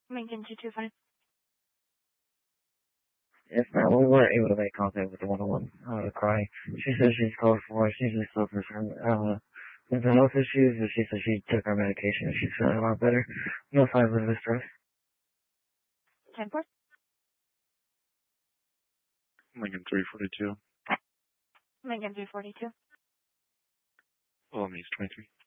Lincoln 225. Yes, ma'am. We were able to make contact with the 101 crying. She said she's code 4. She usually suffers from mental health issues, but she said she took her medication and she's feeling a lot better. No signs of distress. 10-4. Lincoln 342. Lincoln 342. Oh, means 23.